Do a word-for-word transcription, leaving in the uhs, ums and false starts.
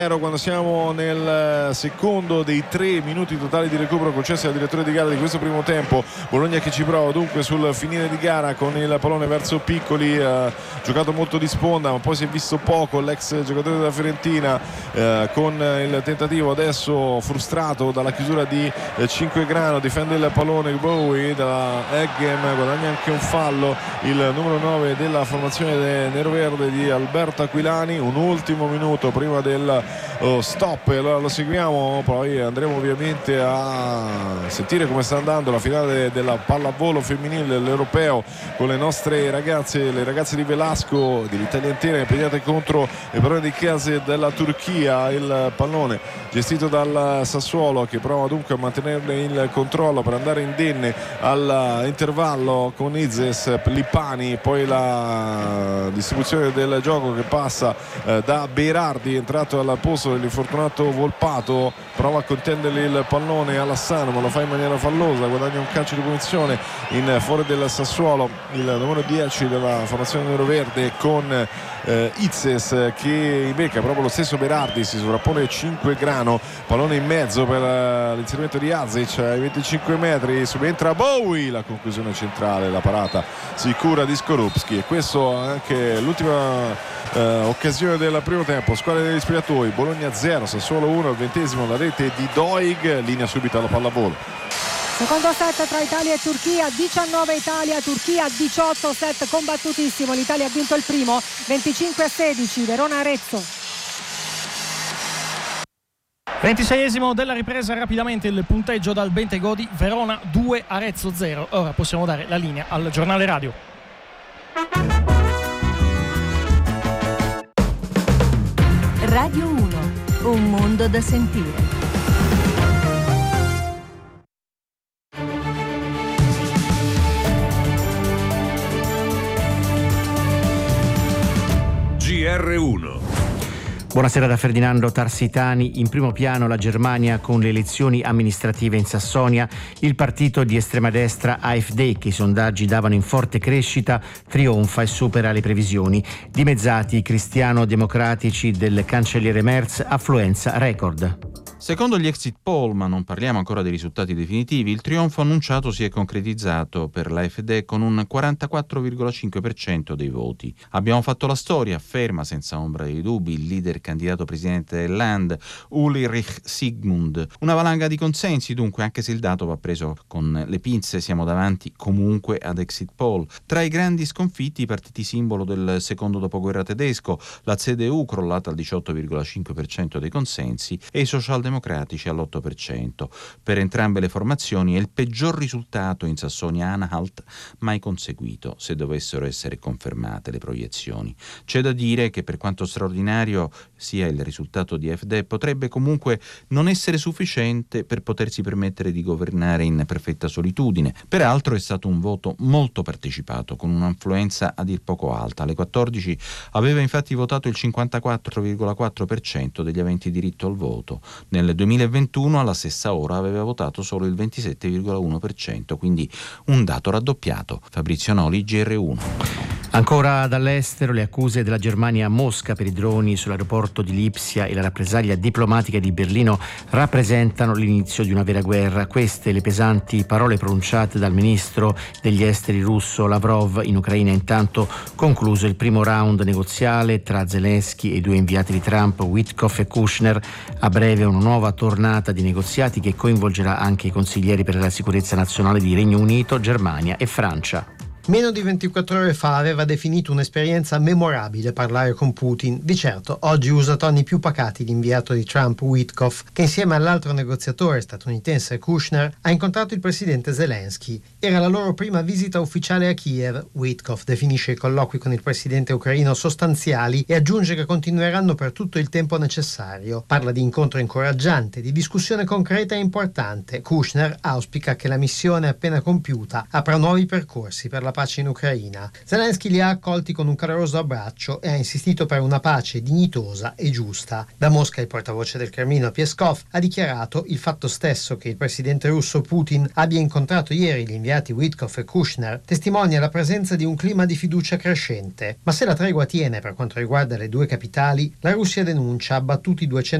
Quando siamo nel secondo dei tre minuti totali di recupero concessi al direttore di gara di questo primo tempo. Bologna che ci prova dunque sul finire di gara con il pallone verso Piccoli, eh, giocato molto di sponda ma poi si è visto poco l'ex giocatore della Fiorentina, eh, con il tentativo adesso frustrato dalla chiusura di eh, Cinquegrano. Difende il pallone Bowie dalla Eggem, guadagna anche un fallo il numero nove della formazione neroverde di Alberto Aquilani. Un ultimo minuto prima del Oh, stop, e allora lo seguiamo, poi andremo ovviamente a sentire come sta andando la finale della pallavolo femminile dell'Europeo con le nostre ragazze, le ragazze di Velasco dell'Italia intera impegnate contro le parole di Chiese della Turchia. Il pallone gestito dal Sassuolo che prova dunque a mantenerne il controllo per andare indenne all'intervallo con Izes, Lipani, poi la distribuzione del gioco che passa eh, da Berardi, entrato alla posto dell'infortunato Volpato, prova a contendergli il pallone Alassano ma lo fa in maniera fallosa, guadagna un calcio di punizione in fuori del Sassuolo il numero dieci della formazione neroverde con eh, Izes che becca proprio lo stesso Berardi, si sovrappone Cinquegrano, pallone in mezzo per uh, l'inserimento di Azic ai venticinque metri, subentra Bowie, la conclusione centrale, la parata sicura di Skorupski, e questo anche l'ultima Uh, occasione del primo tempo. Squadra degli spogliatoi, Bologna zero, Sassuolo uno, al ventesimo la rete di Doig, linea subito alla pallavolo. Secondo set tra Italia e Turchia, diciannove Italia, Turchia diciotto, set combattutissimo, l'Italia ha vinto il primo venticinque a sedici, Verona Arezzo. ventiseiesimo della ripresa, rapidamente il punteggio dal Bentegodi, Verona due, Arezzo zero. Ora possiamo dare la linea al giornale radio. Radio uno, un mondo da sentire. G R uno. Buonasera da Ferdinando Tarsitani. In primo piano la Germania con le elezioni amministrative in Sassonia. Il partito di estrema destra A F D, che i sondaggi davano in forte crescita, trionfa e supera le previsioni. Dimezzati i cristiano-democratici del cancelliere Merz, affluenza record. Secondo gli exit poll, ma non parliamo ancora dei risultati definitivi, il trionfo annunciato si è concretizzato per l'A F D con un quarantaquattro virgola cinque per cento dei voti. Abbiamo fatto la storia, afferma senza ombra di dubbi il leader candidato presidente del Land, Ulrich Sigmund. Una valanga di consensi dunque, anche se il dato va preso con le pinze, siamo davanti comunque ad exit poll. Tra i grandi sconfitti i partiti simbolo del secondo dopoguerra tedesco, la C D U crollata al diciotto virgola cinque per cento dei consensi e i socialdemocratici all'otto per cento. Per entrambe le formazioni è il peggior risultato in Sassonia-Anhalt mai conseguito, se dovessero essere confermate le proiezioni. C'è da dire che per quanto straordinario sia il risultato di A F D, potrebbe comunque non essere sufficiente per potersi permettere di governare in perfetta solitudine. Peraltro è stato un voto molto partecipato, con un'affluenza a dir poco alta. Alle quattordici aveva infatti votato il cinquantaquattro virgola quattro per cento degli aventi diritto al voto. Nel duemilaventuno alla stessa ora aveva votato solo il ventisette virgola uno per cento, quindi un dato raddoppiato. Fabrizio Noli, G R uno. Ancora dall'estero le accuse della Germania a Mosca per i droni sull'aeroporto di Lipsia e la rappresaglia diplomatica di Berlino rappresentano l'inizio di una vera guerra. Queste le pesanti parole pronunciate dal ministro degli esteri russo Lavrov in Ucraina. Intanto concluso il primo round negoziale tra Zelensky e i due inviati di Trump, Witkoff e Kushner. A breve una nuova tornata di negoziati che coinvolgerà anche i consiglieri per la sicurezza nazionale di Regno Unito, Germania e Francia. Meno di ventiquattro ore fa aveva definito un'esperienza memorabile parlare con Putin. Di certo, oggi usa toni più pacati l'inviato di Trump, Witkoff, che insieme all'altro negoziatore statunitense Kushner ha incontrato il presidente Zelensky. Era la loro prima visita ufficiale a Kiev. Witkoff definisce i colloqui con il presidente ucraino sostanziali e aggiunge che continueranno per tutto il tempo necessario. Parla di incontro incoraggiante, di discussione concreta e importante. Kushner auspica che la missione appena compiuta apra nuovi percorsi per la la pace in Ucraina. Zelensky li ha accolti con un caloroso abbraccio e ha insistito per una pace dignitosa e giusta. Da Mosca il portavoce del Cremlino Peskov ha dichiarato il fatto stesso che il presidente russo Putin abbia incontrato ieri gli inviati Witkoff e Kushner testimonia la presenza di un clima di fiducia crescente. Ma se la tregua tiene per quanto riguarda le due capitali, la Russia denuncia abbattuti duecento